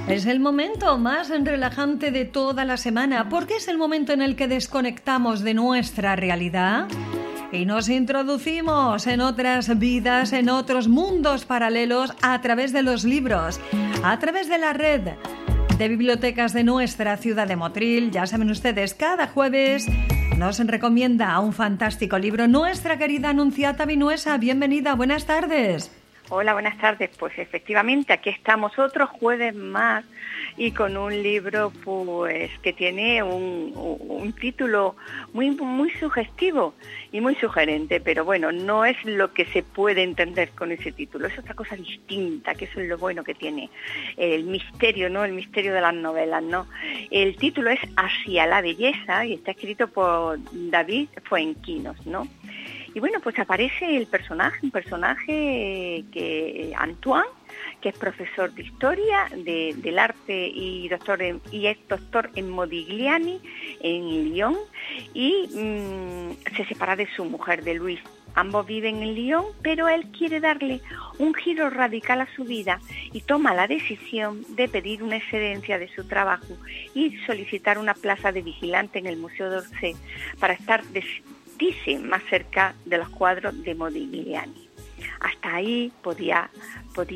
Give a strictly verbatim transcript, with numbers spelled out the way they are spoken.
Es el momento más relajante de toda la semana, porque es el momento en el que desconectamos de nuestra realidad y nos introducimos en otras vidas, en otros mundos paralelos a través de los libros, a través de la red de bibliotecas de nuestra ciudad de Motril. Ya saben ustedes, cada jueves nos recomienda un fantástico libro nuestra querida Anunciata Vinuesa. Bienvenida, buenas tardes. Hola, buenas tardes. Pues efectivamente, aquí estamos otro jueves más y con un libro pues que tiene un, un título muy, muy sugestivo y muy sugerente, pero bueno, no es lo que se puede entender con ese título, es otra cosa distinta, que eso es lo bueno que tiene el misterio, ¿no? El misterio de las novelas, ¿no? El título es Hacia la belleza y está escrito por David Fuenquinos, ¿no? Y bueno, pues aparece el personaje, un personaje que Antoine, que es profesor de historia de, del arte y doctor en, y es doctor en Modigliani en Lyon, y mmm, se separa de su mujer, de Luis. Ambos viven en Lyon, pero él quiere darle un giro radical a su vida y toma la decisión de pedir una excedencia de su trabajo y solicitar una plaza de vigilante en el Museo d'Orsay para estar de, dice, más cerca de los cuadros de Modigliani. Hasta ahí podía, podía